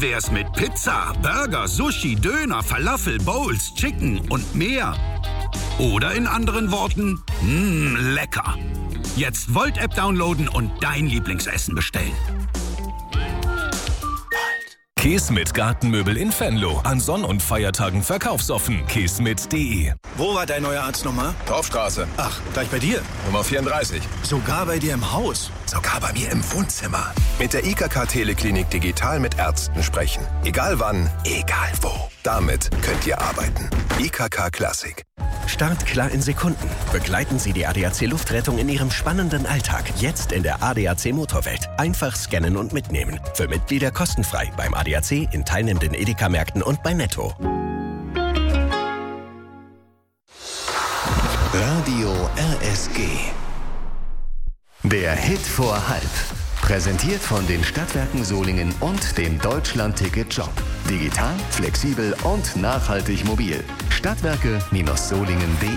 wär's mit Pizza, Burger, Sushi, Döner, Falafel, Bowls, Chicken und mehr? Oder in anderen Worten, lecker. Jetzt Volt-App downloaden und dein Lieblingsessen bestellen. Käse mit Gartenmöbel in Venlo. An Sonn- und Feiertagen verkaufsoffen. käsmit.de. Wo war dein neuer Arzt nochmal? Torfstraße. Ach, gleich bei dir? Nummer 34. Sogar bei dir im Haus? Sogar bei mir im Wohnzimmer. Mit der IKK Teleklinik digital mit Ärzten sprechen. Egal wann, egal wo. Damit könnt ihr arbeiten. IKK Klassik. Start klar in Sekunden. Begleiten Sie die ADAC Luftrettung in Ihrem spannenden Alltag. Jetzt in der ADAC Motorwelt. Einfach scannen und mitnehmen. Für Mitglieder kostenfrei beim ADAC, in teilnehmenden Edeka-Märkten und bei Netto. Radio RSG. Der Hit vor halb. Präsentiert von den Stadtwerken Solingen und dem Deutschland-Ticket-Job. Digital, flexibel und nachhaltig mobil. Stadtwerke-solingen.de